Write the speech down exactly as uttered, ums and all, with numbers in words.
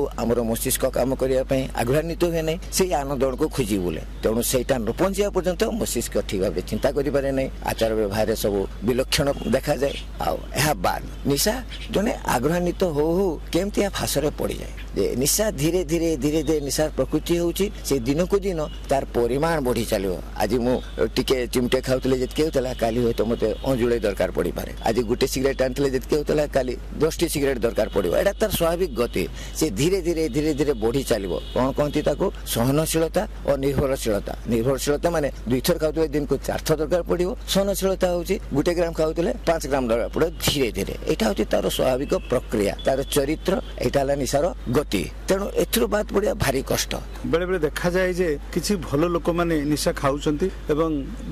को आमर मस्तिष्क काम करने आग्रहान्वित हुए ना से आनंद को खोजी बोले तेणु से न पहुंचा पर्यंत मस्तिष्क ठीक भाव चिंता करें ना आचार व्यवहार सब विलक्षण देखा जाए आ बाद निशा जड़े आग्रहान्वित हो हो केमती फाशरे पड़ जाए जे निशा धीरे धीरे धीरे धीरे निशार प्रकृति होची से दिन को दिन तार परिमाण बढ़ी चलो आज मुझे चिमटे खाऊले जितके होता काली हुए तो मत अंजुले दरकार पड़ पारे आज गोटे सिगरेट आनी जितके होता काली दस टी सिगरेट दरकार पड़ो एटा तार स्वाभाविक गति से धीरे धीरे धीरे धीरे बढ़ी चलो कौन कहती सहनशीलता और निर्भरशीलता निर्भरशीलता माने दुई थर खाऊ दिन को चार थर दरकार पड़ो सहनशीलता हूँ गोटे ग्राम खाऊले पांच ग्राम दरकार पड़ो धीरे धीरे यहाँ हूँ तार स्वाभाविक प्रक्रिया तार चरित्र यहाँ निशार गति तेणु एथुर बात पड़िया भारी कष्ट बेले बेले देखा जाए जे किसी भल लोक माने निशा खाउछंती एवं